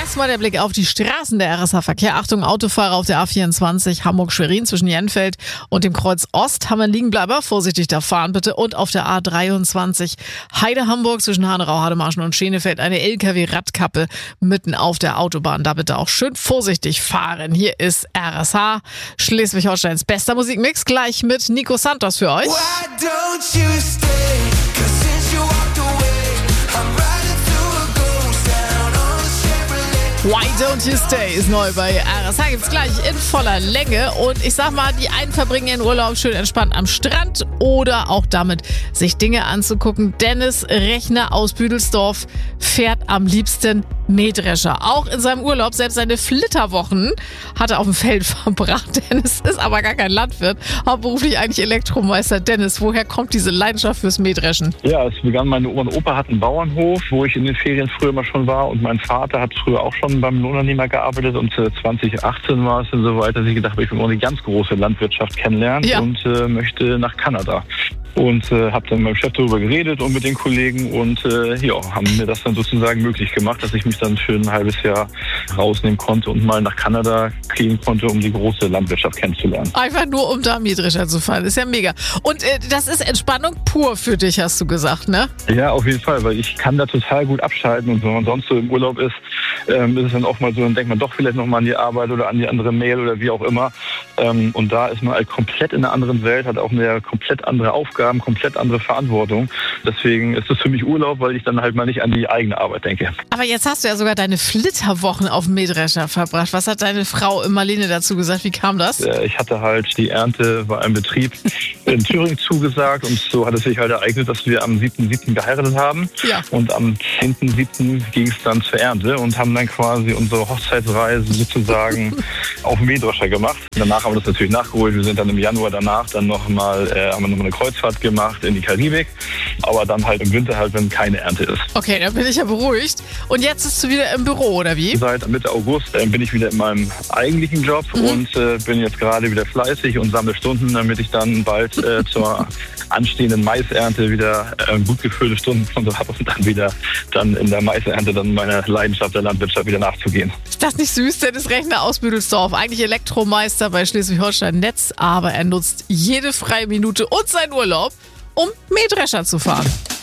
Erstmal der Blick auf die Straßen der RSH-Verkehr. Achtung, Autofahrer auf der A24 Hamburg-Schwerin zwischen Jenfeld und dem Kreuz Ost haben einen Liegenbleiber. Vorsichtig da fahren bitte. Und auf der A23 Heide-Hamburg zwischen Hanau, Hademarschen und Schenefeld eine LKW-Radkappe mitten auf der Autobahn. Da bitte auch schön vorsichtig fahren. Hier ist RSH, Schleswig-Holsteins bester Musikmix. Gleich mit Nico Santos für euch. Why don't you stay? 'Cause since you walked away, I'm riding through a ghost town on a Chevrolet. Why Don't You Stay ist neu bei RSH. Gibt's gleich in voller Länge. Und ich sag mal, die einen verbringen ihren Urlaub schön entspannt am Strand oder auch damit, sich Dinge anzugucken. Dennis Rechner aus Büdelsdorf fährt am liebsten Mähdrescher. Auch in seinem Urlaub, selbst seine Flitterwochen hat er auf dem Feld verbracht. Dennis ist aber gar kein Landwirt, hauptberuflich eigentlich Elektromeister. Dennis, woher kommt diese Leidenschaft fürs Mähdreschen? Ja, es begann, mein Opa hat einen Bauernhof, wo ich in den Ferien früher mal schon war, und mein Vater hat früher auch schon beim Lohnunternehmer gearbeitet, und 2018 war es dann soweit, dass ich gedacht habe, ich will auch eine ganz große Landwirtschaft kennenlernen und möchte nach Kanada. Und habe dann mit meinem Chef darüber geredet und mit den Kollegen und haben mir das dann sozusagen möglich gemacht, dass ich mich dann für ein halbes Jahr rausnehmen konnte und mal nach Kanada gehen konnte, um die große Landwirtschaft kennenzulernen. Einfach nur, um da Mähdrescher zu fahren. Ist ja mega. Und das ist Entspannung pur für dich, hast du gesagt, ne? Ja, auf jeden Fall, weil ich kann da total gut abschalten, und wenn man sonst so im Urlaub ist, ist es dann auch mal so, dann denkt man doch vielleicht nochmal an die Arbeit oder an die andere Mail oder wie auch immer. Und da ist man halt komplett in einer anderen Welt, hat auch eine komplett andere Aufgaben, komplett andere Verantwortung. Deswegen ist es für mich Urlaub, weil ich dann halt mal nicht an die eigene Arbeit denke. Aber jetzt hast du ja sogar deine Flitterwochen auf dem Mähdrescher verbracht. Was hat deine Frau Marlene dazu gesagt? Wie kam das? Ich hatte halt die Ernte bei einem Betrieb in Thüringen zugesagt, und so hat es sich halt ereignet, dass wir am 7.7. geheiratet haben. Ja. Und am 10.7. ging es dann zur Ernte und haben dann quasi unsere Hochzeitsreise sozusagen auf dem Mähdrescher gemacht. Danach haben wir das natürlich nachgeholt. Wir sind dann im Januar danach dann haben wir nochmal eine Kreuzfahrt gemacht in die Karibik. Aber dann halt im Winter halt, wenn keine Ernte ist. Okay, dann bin ich ja beruhigt. Und jetzt bist du wieder im Büro, oder wie? Seit Mitte August bin ich wieder in meinem eigentlichen Job und bin jetzt gerade wieder fleißig und sammle Stunden, damit ich dann bald zur anstehenden Maisernte wieder gut gefüllte Stunden habe und dann wieder in der Maisernte dann meiner Leidenschaft der Landwirtschaft wieder nachzugehen. Ist das nicht süß? Dennis Rechner aus Büdelsdorf, eigentlich Elektromeister bei Schleswig-Holstein Netz, aber er nutzt jede freie Minute und seinen Urlaub, um Mähdrescher zu fahren.